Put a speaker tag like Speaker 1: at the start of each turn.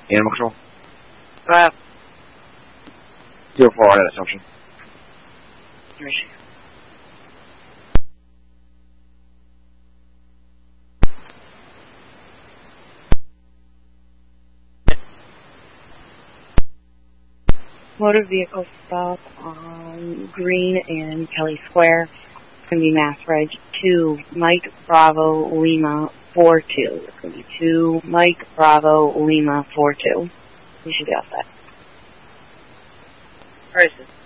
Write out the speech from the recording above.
Speaker 1: Animal control.
Speaker 2: 5.
Speaker 1: 04 on that assumption.
Speaker 3: Motor vehicle stop on Green and Kelly Square. It's going to be Mass Reg 2, Mike Bravo Lima 42. It's going to be 2, Mike Bravo Lima 42. We should be outside.
Speaker 2: Crisis.